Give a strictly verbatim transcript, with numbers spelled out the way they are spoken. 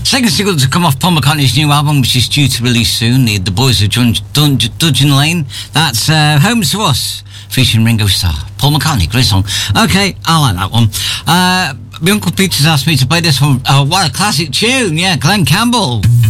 Second single to come off Paul McCartney's new album, which is due to release soon, the, the Boys of Dun- Dun- Dudgeon Lane. That's uh, Home to Us, featuring Ringo Starr. Paul McCartney, great song. Okay, I like that one. Uh, my Uncle Peter's asked me to play this one. Oh, what a classic tune. Yeah, Glenn Campbell.